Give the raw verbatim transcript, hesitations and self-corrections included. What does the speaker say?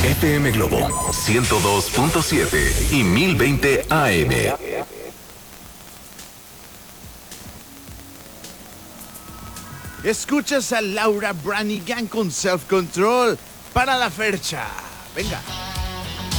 F M Globo ciento dos punto siete y mil veinte A M. Escuchas a Laura Branigan con Self Control para la Fercha. Venga.